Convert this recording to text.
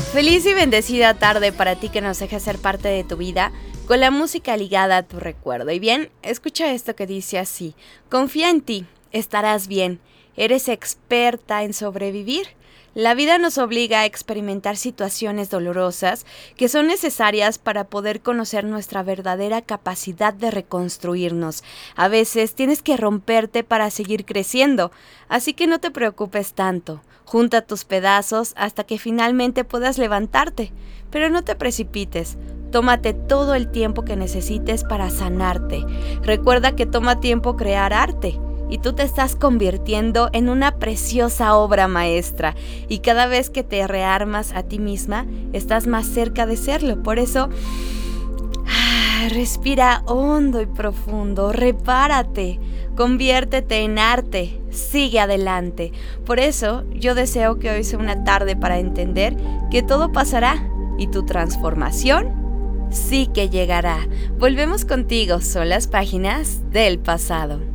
Feliz y bendecida tarde para ti que nos deja ser parte de tu vida con la música ligada a tu recuerdo. Y bien, escucha esto que dice así: confía en ti, estarás bien, eres experta en sobrevivir. La vida nos obliga a experimentar situaciones dolorosas que son necesarias para poder conocer nuestra verdadera capacidad de reconstruirnos. A veces tienes que romperte para seguir creciendo, así que no te preocupes tanto. Junta tus pedazos hasta que finalmente puedas levantarte, pero no te precipites. Tómate todo el tiempo que necesites para sanarte. Recuerda que toma tiempo crear arte. Y tú te estás convirtiendo en una preciosa obra maestra. Y cada vez que te rearmas a ti misma, estás más cerca de serlo. Por eso, respira hondo y profundo, repárate, conviértete en arte, sigue adelante. Por eso, yo deseo que hoy sea una tarde para entender que todo pasará y tu transformación sí que llegará. Volvemos contigo, son las páginas del pasado.